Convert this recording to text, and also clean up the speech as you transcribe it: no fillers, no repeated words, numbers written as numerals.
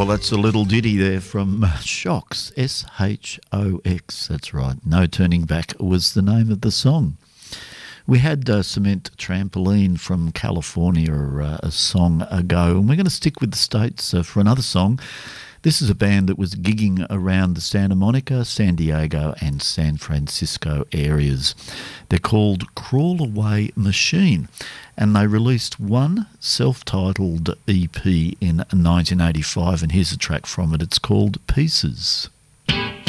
Well, that's a little ditty there from Shocks, S-H-O-X, that's right. No Turning Back was the name of the song. We had Cement Trampoline from California a song ago, and we're going to stick with the States for another song. This is a band that was gigging around the Santa Monica, San Diego and San Francisco areas. They're called Crawl Away Machine, and they released one self-titled EP in 1985, and here's a track from it. It's called Pieces.